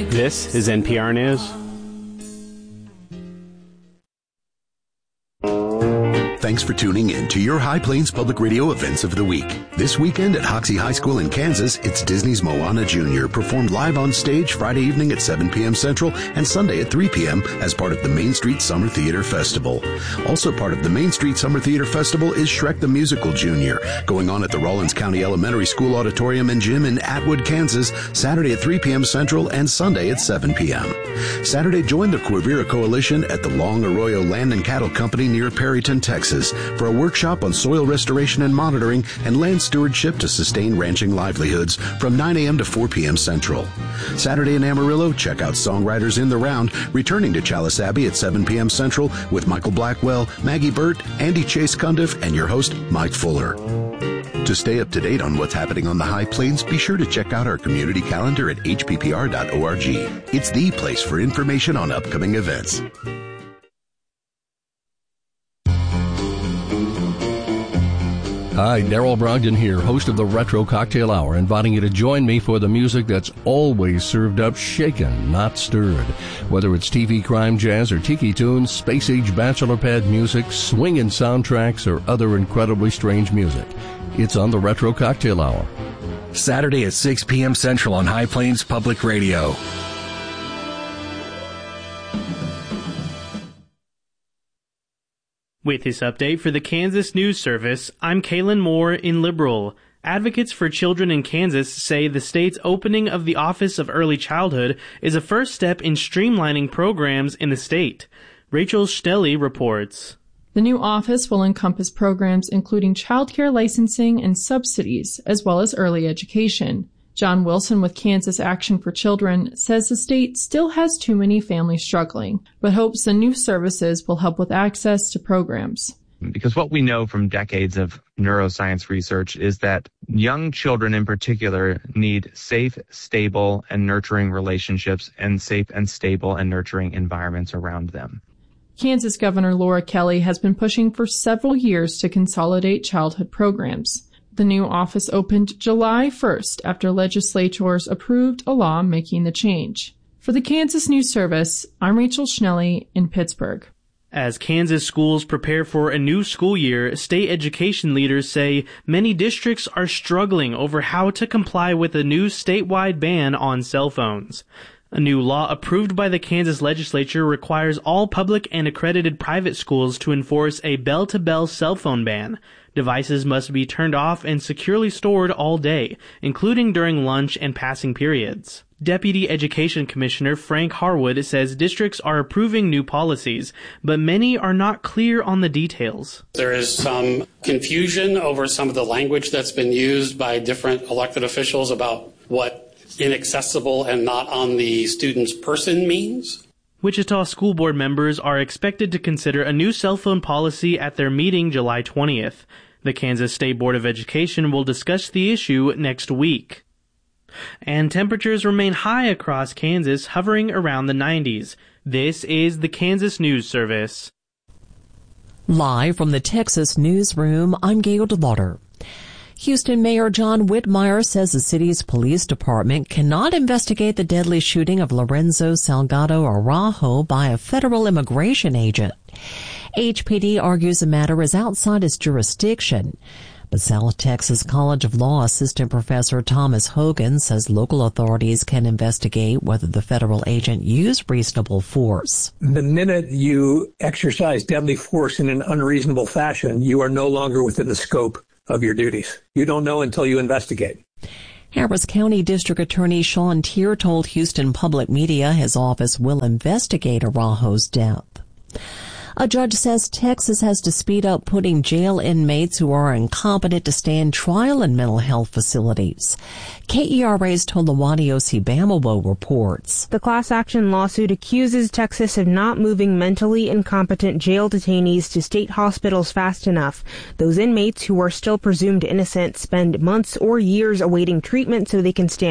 This is NPR News. Thanks for tuning in to your High Plains Public Radio events of the week. This weekend at Hoxie High School in Kansas, it's Disney's Moana Jr. performed live on stage Friday evening at 7 p.m. Central and Sunday at 3 p.m. as part of the Main Street Summer Theater Festival. Also part of the Main Street Summer Theater Festival is Shrek the Musical Jr., going on at the Rawlins County Elementary School Auditorium and Gym in Atwood, Kansas, Saturday at 3 p.m. Central and Sunday at 7 p.m. Saturday, join the Quivira Coalition at the Long Arroyo Land and Cattle Company near Perryton, Texas, for a workshop on soil restoration and monitoring and land stewardship to sustain ranching livelihoods from 9 a.m. to 4 p.m. Central. Saturday in Amarillo, check out Songwriters in the Round, returning to Chalice Abbey at 7 p.m. Central with Michael Blackwell, Maggie Burt, Andy Chase Cundiff, and your host, Mike Fuller. To stay up to date on what's happening on the High Plains, be sure to check out our community calendar at hppr.org. It's the place for information on upcoming events. Hi, Daryl Brogdon here, host of the Retro Cocktail Hour, inviting you to join me for the music that's always served up shaken, not stirred. Whether it's TV crime jazz or tiki tunes, space-age bachelor pad music, swinging soundtracks, or other incredibly strange music, it's on the Retro Cocktail Hour. Saturday at 6 p.m. Central on High Plains Public Radio. With this update for the Kansas News Service, I'm Kaylin Moore in Liberal. Advocates for children in Kansas say the state's opening of the Office of Early Childhood is a first step in streamlining programs in the state. Rachel Schnelly reports. The new office will encompass programs including childcare licensing and subsidies, as well as early education. John Wilson with Kansas Action for Children says the state still has too many families struggling, but hopes the new services will help with access to programs. Because what we know from decades of neuroscience research is that young children in particular need safe, stable, and nurturing relationships and safe and stable and nurturing environments around them. Kansas Governor Laura Kelly has been pushing for several years to consolidate childhood programs. The new office opened July 1st after legislators approved a law making the change. For the Kansas News Service, I'm Rachel Schnelly in Pittsburgh. As Kansas schools prepare for a new school year, state education leaders say many districts are struggling over how to comply with a new statewide ban on cell phones. A new law approved by the Kansas legislature requires all public and accredited private schools to enforce a bell-to-bell cell phone ban. Devices must be turned off and securely stored all day, including during lunch and passing periods. Deputy Education Commissioner Frank Harwood says districts are approving new policies, but many are not clear on the details. There is some confusion over some of the language that's been used by different elected officials about what inaccessible and not on the student's person means. Wichita School Board members are expected to consider a new cell phone policy at their meeting July 20th. The Kansas State Board of Education will discuss the issue next week. And temperatures remain high across Kansas, hovering around the 90s. This is the Kansas News Service. Live from the Texas newsroom, I'm Gail DeLauder. Houston Mayor John Whitmire says the city's police department cannot investigate the deadly shooting of Lorenzo Salgado Araujo by a federal immigration agent. HPD argues the matter is outside its jurisdiction. But South Texas College of Law Assistant Professor Thomas Hogan says local authorities can investigate whether the federal agent used reasonable force. The minute you exercise deadly force in an unreasonable fashion, you are no longer within the scope of your duties. You don't know until you investigate. Harris County District Attorney Sean Tier told Houston Public Media his office will investigate Araujo's death. A judge says Texas has to speed up putting jail inmates who are incompetent to stand trial in mental health facilities. KERA's Tolawani Osibamawo reports. The class action lawsuit accuses Texas of not moving mentally incompetent jail detainees to state hospitals fast enough. Those inmates who are still presumed innocent spend months or years awaiting treatment so they can stand